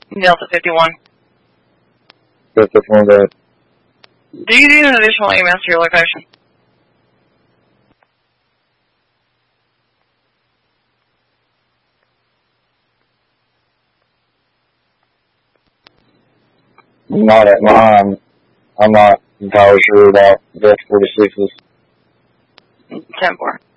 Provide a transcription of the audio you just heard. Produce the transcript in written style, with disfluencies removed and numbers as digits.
Delta 51. Delta 51, go ahead. Do you need an additional EMS to your location? Not at mine. I'm not entirely sure about Delta 46's. 10-4.